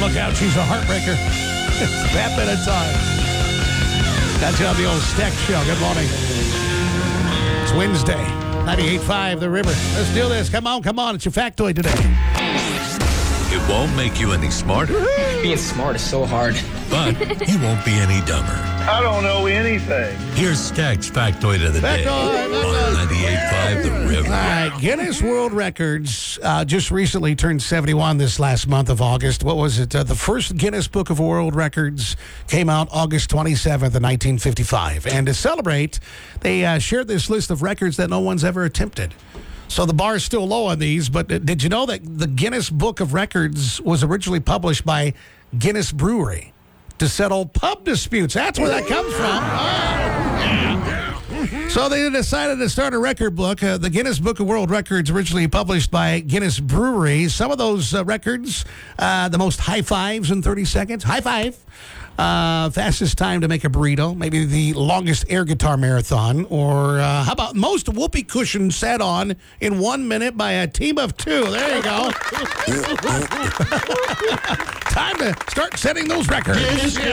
look out. She's a heartbreaker. It's that bit of time. That's on the old Steck Show. Good morning. It's Wednesday. 98.5 The River. Let's do this. Come on. It's your factoid today. It won't make you any smarter. Being smart is so hard. But you won't be any dumber. I don't know anything. Here's Stack's factoid of the day on 98.5 The River. All right, Guinness World Records just recently turned 71 this last month of August. What was it? The first Guinness Book of World Records came out August 27th of 1955. And to celebrate, they shared this list of records that no one's ever attempted. So the bar is still low on these, but did you know that the Guinness Book of Records was originally published by Guinness Brewery to settle pub disputes? That's where that comes from. So they decided to start a record book. The Guinness Book of World Records, originally published by Guinness Brewery. Some of those records, the most high fives in 30 seconds. High five. Fastest time to make a burrito. Maybe the longest air guitar marathon. Or how about most whoopee cushions sat on in 1 minute by a team of two. There you go. Time to start setting those records.